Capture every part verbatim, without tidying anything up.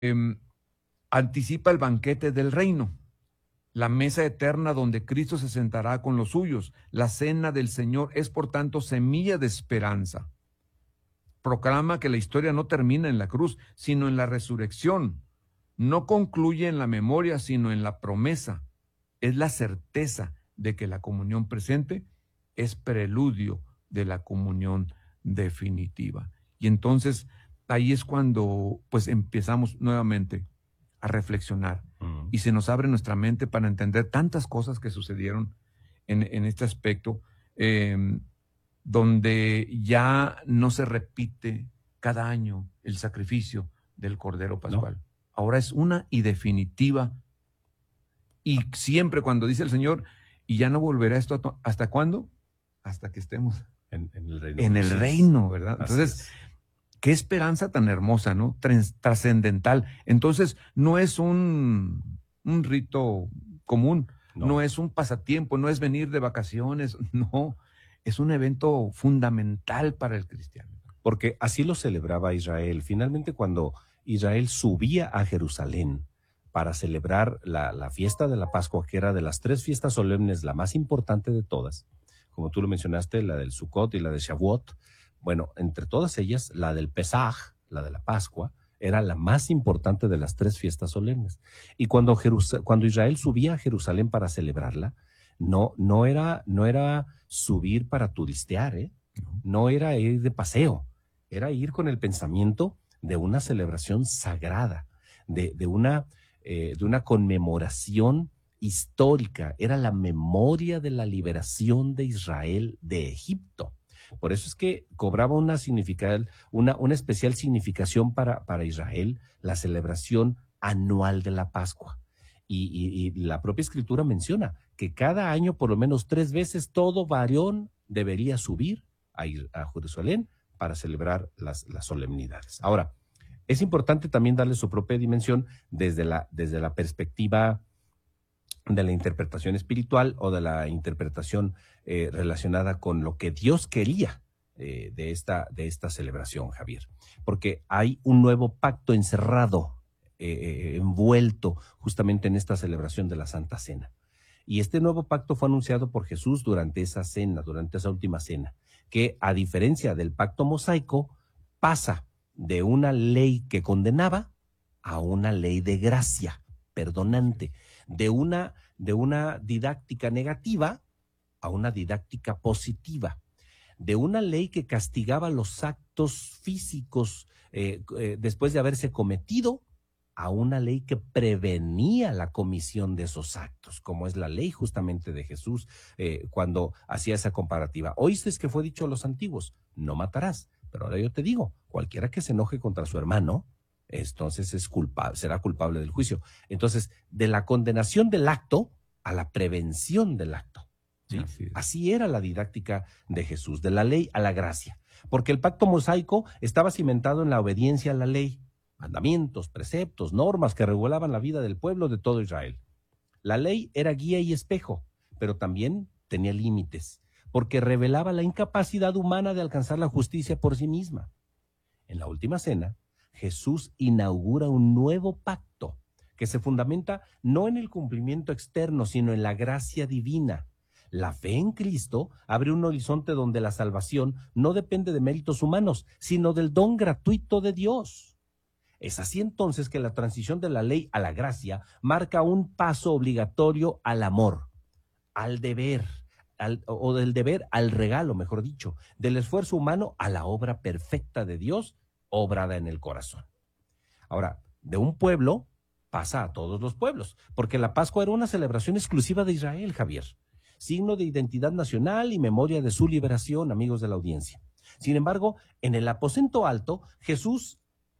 eh, anticipa el banquete del reino, la mesa eterna donde Cristo se sentará con los suyos. La cena del Señor es, por tanto, semilla de esperanza. Proclama que la historia no termina en la cruz, sino en la resurrección. No concluye en la memoria, sino en la promesa. Es la certeza de que la comunión presente es preludio de la comunión definitiva. Y entonces ahí es cuando pues empezamos nuevamente a reflexionar uh-huh. y se nos abre nuestra mente para entender tantas cosas que sucedieron en, en este aspecto, eh, donde ya no se repite cada año el sacrificio del Cordero Pascual. No. Ahora es una y definitiva. Y siempre cuando dice el Señor, y ya no volverá esto, ¿hasta cuándo? Hasta que estemos en, en el reino. En el reino, ¿verdad? Entonces, qué esperanza tan hermosa, ¿no? Trascendental. Entonces, no es un, un rito común, no. no es un pasatiempo, no es venir de vacaciones, no. Es un evento fundamental para el cristiano. Porque así lo celebraba Israel. Finalmente, cuando Israel subía a Jerusalén para celebrar la, la fiesta de la Pascua, que era de las tres fiestas solemnes la más importante de todas, como tú lo mencionaste, la del Sukkot y la de Shavuot. Bueno, entre todas ellas, la del Pesaj, la de la Pascua, era la más importante de las tres fiestas solemnes. Y cuando, Jerus- cuando Israel subía a Jerusalén para celebrarla, no, no, era, no era subir para turistear, ¿eh? No era ir de paseo, era ir con el pensamiento de una celebración sagrada, de, de, una, eh, de una conmemoración histórica. Era la memoria de la liberación de Israel de Egipto. Por eso es que cobraba una, una, una especial significación para, para Israel la celebración anual de la Pascua. Y, y, y la propia Escritura menciona que cada año, por lo menos tres veces, todo varón debería subir a, ir a Jerusalén para celebrar las, las solemnidades. Ahora, es importante también darle su propia dimensión desde la, desde la perspectiva de la interpretación espiritual o de la interpretación eh, relacionada con lo que Dios quería eh, de, esta, de esta celebración, Javier. Porque hay un nuevo pacto encerrado, eh, envuelto justamente en esta celebración de la Santa Cena. Y este nuevo pacto fue anunciado por Jesús durante esa cena, durante esa última cena, que a diferencia del pacto mosaico, pasa de una ley que condenaba a una ley de gracia perdonante, de una, de una didáctica negativa a una didáctica positiva, de una ley que castigaba los actos físicos eh, eh, después de haberse cometido, a una ley que prevenía la comisión de esos actos, como es la ley justamente de Jesús eh, cuando hacía esa comparativa. Oíste que fue dicho a los antiguos, no matarás, pero ahora yo te digo, cualquiera que se enoje contra su hermano, entonces es culpable, será culpable del juicio. Entonces, de la condenación del acto a la prevención del acto. ¿Sí? Así, Así era la didáctica de Jesús, de la ley a la gracia, porque el pacto mosaico estaba cimentado en la obediencia a la ley, mandamientos, preceptos, normas que regulaban la vida del pueblo de todo Israel. La ley era guía y espejo, pero también tenía límites, porque revelaba la incapacidad humana de alcanzar la justicia por sí misma. En la última cena, Jesús inaugura un nuevo pacto que se fundamenta no en el cumplimiento externo, sino en la gracia divina. La fe en Cristo abre un horizonte donde la salvación no depende de méritos humanos, sino del don gratuito de Dios. Es así entonces que la transición de la ley a la gracia marca un paso obligatorio al amor, al deber, al, o del deber al regalo, mejor dicho, del esfuerzo humano a la obra perfecta de Dios, obrada en el corazón. Ahora, de un pueblo pasa a todos los pueblos, porque la Pascua era una celebración exclusiva de Israel, Javier, signo de identidad nacional y memoria de su liberación, amigos de la audiencia. Sin embargo, en el aposento alto, Jesús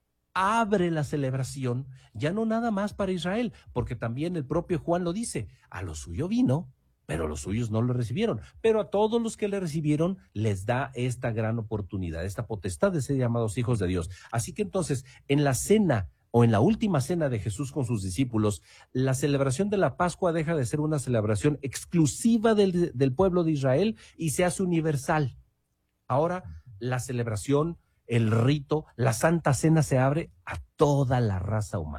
abre la celebración, ya no nada más para Israel, porque también el propio Juan lo dice, a lo suyo vino, pero los suyos no lo recibieron, pero a todos los que le recibieron les da esta gran oportunidad, esta potestad de ser llamados hijos de Dios. Así que entonces, en la cena o en la última cena de Jesús con sus discípulos, la celebración de la Pascua deja de ser una celebración exclusiva del, del pueblo de Israel y se hace universal. Ahora, la celebración el rito, la Santa Cena se abre a toda la raza humana.